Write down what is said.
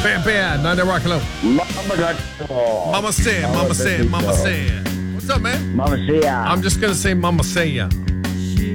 Bam, bam. Nine Rock and Low. Mama said. What's up, man? Mama said. I'm just going to say Mama say ya.